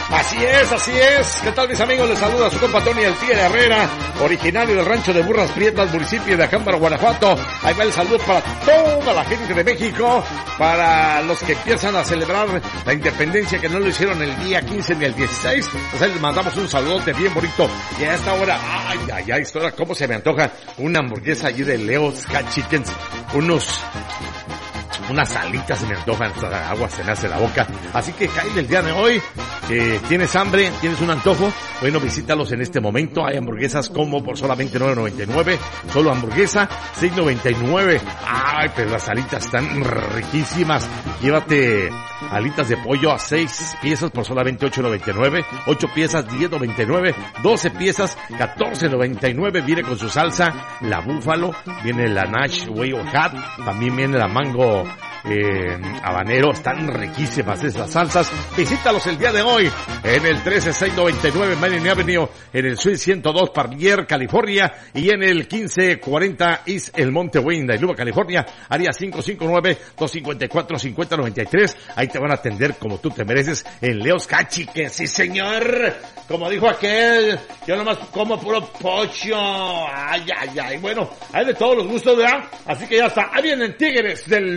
Así es. ¿Qué tal, mis amigos? Les saluda su compa Tony el Tigre Herrera, originario del rancho de Burras Prietas, municipio de Acámbaro, Guanajuato. Ahí va el saludo para toda la gente de México, para los que empiezan a celebrar la independencia, que no lo hicieron el día 15 ni el 16. Pues ahí les mandamos un saludote bien bonito. Y a esta hora, esta hora, cómo se me antoja una hamburguesa allí de Leo's Cat Chickens, unas alitas se me antojan, hasta agua se me hace la boca. Así que cállate el día de hoy, tienes hambre, tienes un antojo, bueno, visítalos en este momento. Hay hamburguesas como por solamente $9.99, solo hamburguesa, $6.99. Ay, pero las alitas están riquísimas. Llévate alitas de pollo a 6 piezas por solamente $8.99, 8 piezas $10.99, 12 piezas $14.99. Viene con su salsa, la búfalo, viene la Nashville Hot, también viene la mango habanero. Están riquísimas esas salsas. Visítalos el día de hoy en el 13699 Main Avenue, en el Suite 102 Parlier, California, y en el 1540 East El Monte Wayne, de Luba, California, área 559-254-5093. Ahí te van a atender como tú te mereces en Leo's Cat Chickens. Sí, señor. Como dijo aquel, yo nomás como puro pocho. Ay. Bueno, hay de todos los gustos, ¿verdad? Así que ya está. Ahí vienen Tigres del